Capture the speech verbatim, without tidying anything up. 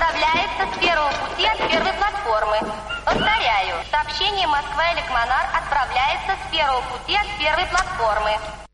отправляется с первого пути от первой платформы. Повторяю, сообщение Москва-Электромонар отправляется с первого пути от первой платформы.